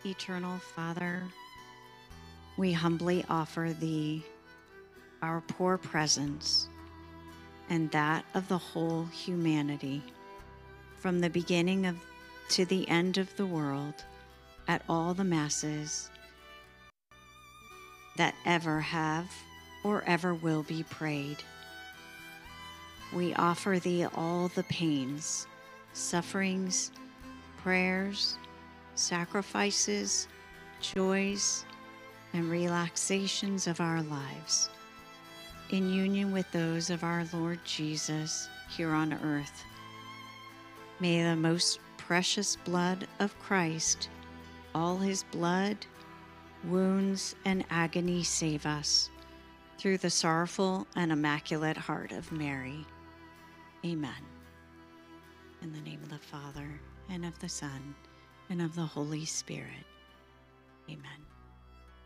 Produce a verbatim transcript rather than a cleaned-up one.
Eternal Father, we humbly offer Thee our poor presence and that of the whole humanity, from the beginning of to the end of the world, at all the masses that ever have or ever will be prayed. We offer Thee all the pains, sufferings, prayers, sacrifices, joys, and relaxations of our lives, in union with those of our Lord Jesus here on earth. May the most precious blood of Christ, all His blood, wounds, and agony save us, through the sorrowful and immaculate heart of Mary. Amen. In the name of the Father, and of the Son, and of the Holy Spirit. Amen.